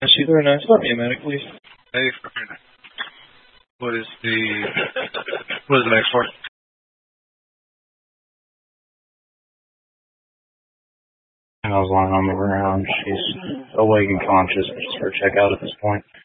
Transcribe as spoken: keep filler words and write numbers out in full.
She's very nice. Let me a medic, please. Hey, what is the what is the next for? I was lying on the ground. She's awake and conscious, but she's for check out at this point.